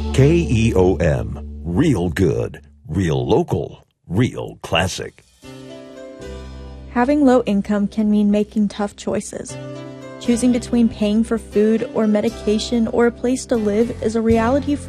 KEOM. Real good, real local, real classic. Having low income can mean making tough choices. Choosing between paying for food or medication or a place to live is a reality for